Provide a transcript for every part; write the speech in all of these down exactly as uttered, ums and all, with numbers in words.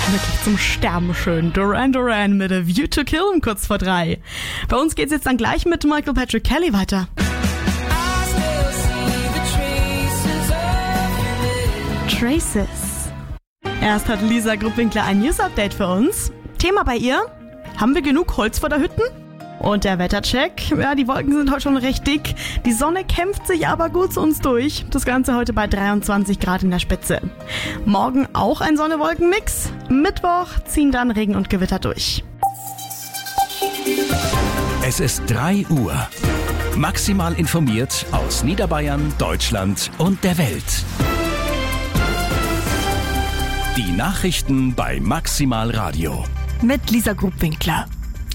Wirklich zum Sterben schön. Duran Duran mit A View to Kill um kurz vor drei. Bei uns geht's jetzt dann gleich mit Michael Patrick Kelly weiter. Traces. Erst hat Lisa Gruppwinkler ein News-Update für uns. Thema bei ihr: Haben wir genug Holz vor der Hütten? Und der Wettercheck: Ja, die Wolken sind heute schon recht dick. Die Sonne kämpft sich aber gut zu uns durch. Das Ganze heute bei dreiundzwanzig Grad in der Spitze. Morgen auch ein Sonne-Wolken-Mix. Mittwoch ziehen dann Regen und Gewitter durch. Es ist drei Uhr. Maximal informiert aus Niederbayern, Deutschland und der Welt. Die Nachrichten bei Maximal Radio. Mit Lisa Gruppwinkler.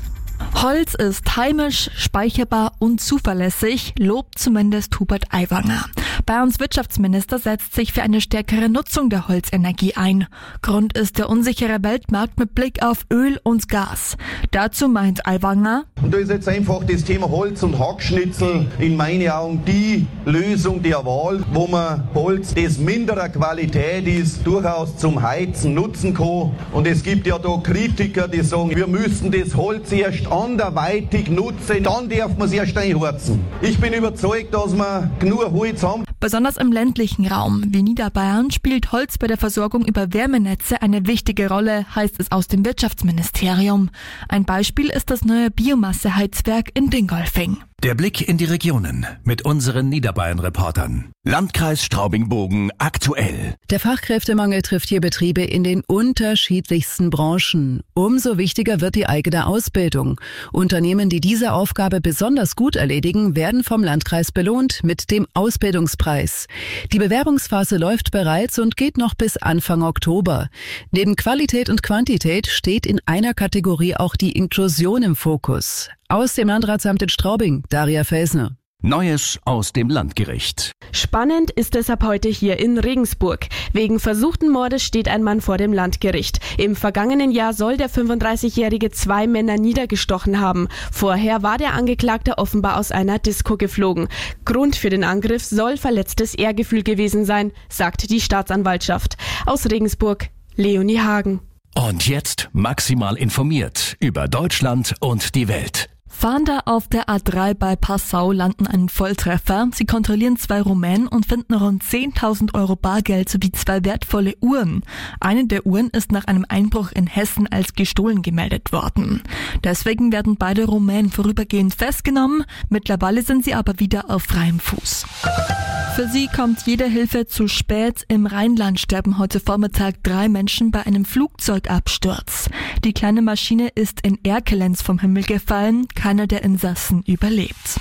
Holz ist heimisch, speicherbar und zuverlässig, lobt zumindest Hubert Aiwanger. Bayerns Wirtschaftsminister setzt sich für eine stärkere Nutzung der Holzenergie ein. Grund ist der unsichere Weltmarkt mit Blick auf Öl und Gas. Dazu meint Aiwanger: Und da ist jetzt einfach das Thema Holz und Hackschnitzel in meinen Augen die Lösung der Wahl, wo man Holz, das minderer Qualität ist, durchaus zum Heizen nutzen kann. Und es gibt ja da Kritiker, die sagen, wir müssen das Holz erst anderweitig nutzen, dann darf man es erst einheizen. Ich bin überzeugt, dass wir genug Holz haben. Besonders im ländlichen Raum wie Niederbayern spielt Holz bei der Versorgung über Wärmenetze eine wichtige Rolle, heißt es aus dem Wirtschaftsministerium. Ein Beispiel ist das neue Biomasseheizwerk in Dingolfing. Der Blick in die Regionen mit unseren Niederbayern-Reportern. Landkreis Straubing-Bogen aktuell. Der Fachkräftemangel trifft hier Betriebe in den unterschiedlichsten Branchen. Umso wichtiger wird die eigene Ausbildung. Unternehmen, die diese Aufgabe besonders gut erledigen, werden vom Landkreis belohnt mit dem Ausbildungspreis. Die Bewerbungsphase läuft bereits und geht noch bis Anfang Oktober. Neben Qualität und Quantität steht in einer Kategorie auch die Inklusion im Fokus. Aus dem Landratsamt in Straubing, Daria Felsner. Neues aus dem Landgericht. Spannend ist es ab heute hier in Regensburg. Wegen versuchten Mordes steht ein Mann vor dem Landgericht. Im vergangenen Jahr soll der fünfunddreißigjährige zwei Männer niedergestochen haben. Vorher war der Angeklagte offenbar aus einer Disco geflogen. Grund für den Angriff soll verletztes Ehrgefühl gewesen sein, sagt die Staatsanwaltschaft. Aus Regensburg, Leonie Hagen. Und jetzt maximal informiert über Deutschland und die Welt. Fahnder auf der A drei bei Passau landen einen Volltreffer. Sie kontrollieren zwei Rumänen und finden rund zehntausend Euro Bargeld sowie zwei wertvolle Uhren. Eine der Uhren ist nach einem Einbruch in Hessen als gestohlen gemeldet worden. Deswegen werden beide Rumänen vorübergehend festgenommen. Mittlerweile sind sie aber wieder auf freiem Fuß. Für sie kommt jede Hilfe zu spät. Im Rheinland sterben heute Vormittag drei Menschen bei einem Flugzeugabsturz. Die kleine Maschine ist in Erkelenz vom Himmel gefallen. Keiner der Insassen überlebt.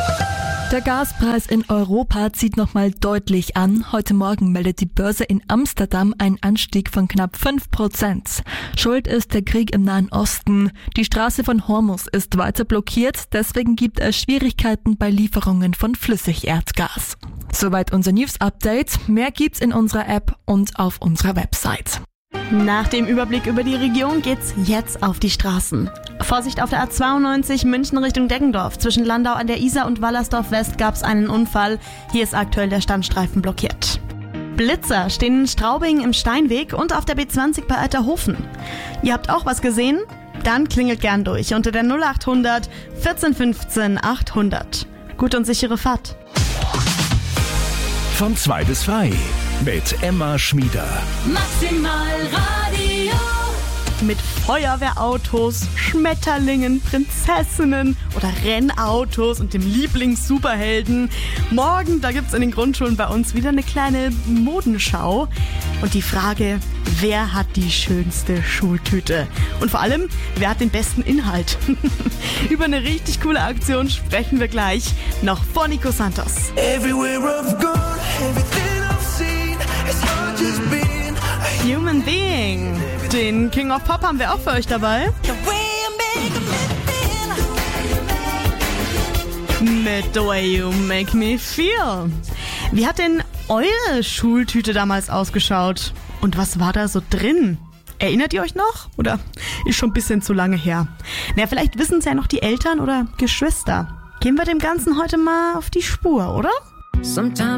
Der Gaspreis in Europa zieht nochmal deutlich an. Heute Morgen meldet die Börse in Amsterdam einen Anstieg von knapp fünf Prozent. Schuld ist der Krieg im Nahen Osten. Die Straße von Hormuz ist weiter blockiert. Deswegen gibt es Schwierigkeiten bei Lieferungen von Flüssigerdgas. Soweit unser News-Update. Mehr gibt's in unserer App und auf unserer Website. Nach dem Überblick über die Region geht's jetzt auf die Straßen. Vorsicht auf der A zweiundneunzig München Richtung Deggendorf. Zwischen Landau an der Isar und Wallersdorf West gab's einen Unfall. Hier ist aktuell der Standstreifen blockiert. Blitzer stehen in Straubing im Steinweg und auf der B zwanzig bei Alterhofen. Ihr habt auch was gesehen? Dann klingelt gern durch unter der null achthundert vierzehn fünfzehn achthundert. Gute und sichere Fahrt. Von zwei bis frei mit Emma Schmieder. Maximal Radio. Mit Feuerwehrautos, Schmetterlingen, Prinzessinnen oder Rennautos und dem Lieblings-Superhelden. Morgen, da gibt's in den Grundschulen bei uns wieder eine kleine Modenschau. Und die Frage, wer hat die schönste Schultüte? Und vor allem, wer hat den besten Inhalt? Über eine richtig coole Aktion sprechen wir gleich noch vor Nico Santos. Everywhere I've gone, everything I've seen, it's all just been a Human Being. Den King of Pop haben wir auch für euch dabei. Mit The Way You Make Me Feel. Wie hat denn eure Schultüte damals ausgeschaut? Und was war da so drin? Erinnert ihr euch noch? Oder ist schon ein bisschen zu lange her? Na, vielleicht wissen es ja noch die Eltern oder Geschwister. Gehen wir dem Ganzen heute mal auf die Spur, oder? Sometimes